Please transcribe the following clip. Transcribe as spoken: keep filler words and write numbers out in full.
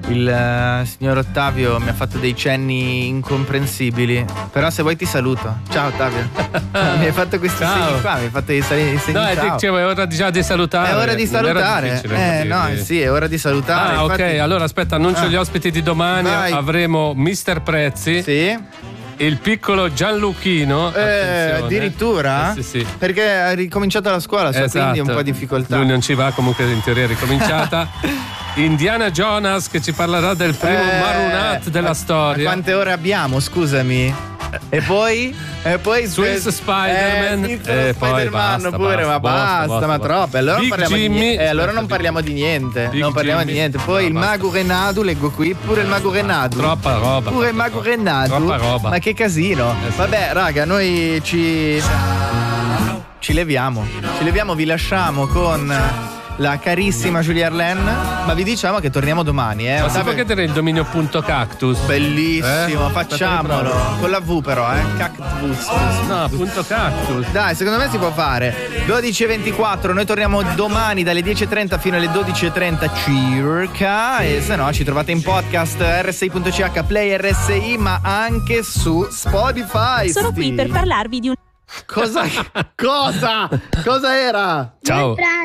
il uh, signor Ottavio mi ha fatto dei cenni incomprensibili. Però se vuoi ti saluto. Ciao Ottavio. Mi hai fatto questi Ciao. segni qua, mi hai fatto dei segni. segni No, è, ciao. dicevo, è ora già di salutare. È ora di salutare. Eh no, sì, è ora di salutare. Ah, Infatti... ok, allora aspetta, annuncio Ah. gli ospiti di domani. Vai. Avremo mister Prezzi. Sì. Il piccolo Gianluchino. Eh, addirittura? Eh, sì, sì. Perché ha ricominciato la scuola, cioè, Esatto. quindi un po' di difficoltà. Lui non ci va, comunque in teoria è ricominciata. Indiana Jonas che ci parlerà del primo Eh, Marunat della ma storia. Quante ore abbiamo, scusami? E poi? E poi Swiss Spider-Man. eh, Swiss E poi Spider-Man basta, pure, basta, ma basta, basta, basta, ma basta. troppo. Allora non Big parliamo di Jimmy. niente. Eh, allora non Aspetta, parliamo di niente. Big non parliamo Jimmy. di niente. Poi No, il basta. mago Renadu, leggo qui, pure il mago Renadu. Troppa roba. Pure il mago Renadu. Troppa roba. Ma che casino. Eh, sì. Vabbè, raga, noi ci ci leviamo. Ci leviamo, vi lasciamo con la carissima Julia Arlen, ma vi diciamo che torniamo domani, eh. Ma si Ottavio- può chiedere il dominio punto cactus? Bellissimo, Eh? facciamolo. Con la V però, eh. Cactus. No, punto cactus. Dai, secondo me si può fare. dodici e ventiquattro, noi torniamo domani dalle dieci e trenta fino alle dodici e trenta circa. E se no ci trovate in podcast R S I punto C H, Play R S I, ma anche su Spotify. Sono qui per parlarvi di un Cosa? Cosa? Cosa era? Ciao.